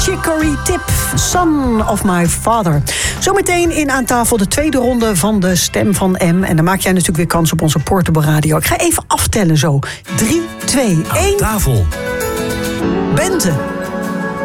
Chicory Tip, Son of My Father. Zometeen in Aan Tafel de tweede ronde van de Stem van M. En dan maak jij natuurlijk weer kans op onze Portable Radio. Ik ga even aftellen zo. 3, 2, 1. Aan Tafel. Bente.